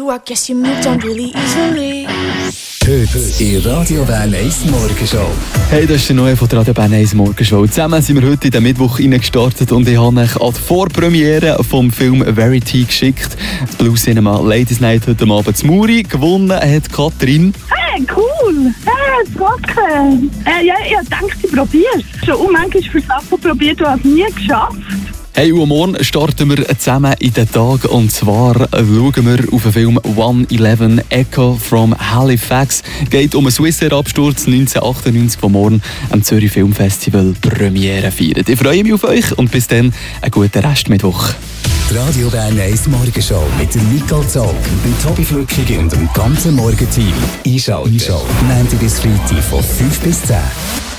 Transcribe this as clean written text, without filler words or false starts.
you, I guess you moved on really easily. Heute in Radio Bern 1 Morgenshow. Hey, das ist der neue von der Radio Bern 1 Morgenshow. Zusammen sind wir heute in den Mittwoch reingestartet und ich habe euch an die Vorpremiere vom Film Verity geschickt. Das Blue Cinema Ladies Night heute Abend zu Muri. Gewonnen hat Katrin. Hey, cool! Hey, danke! Ja, ich denke, ich probiere es. Schon manchmal für Sachen probiert und habe es nie geschafft. Hey, und morgen starten wir zusammen in den Tag. Und zwar schauen wir auf den Film 111 Echo from Halifax. Es geht um einen Swissair-Absturz 1998, der morgen am Zürich Filmfestival Premiere feiert. Ich freue mich auf euch und bis dann einen guten Restmittwoch. Die Radio Bern 1 Morgenshow mit Nicole Zog, Tobi Flückig und dem ganzen Morgenteam. Einschalten. Montag bis Freitag von 5 bis 10.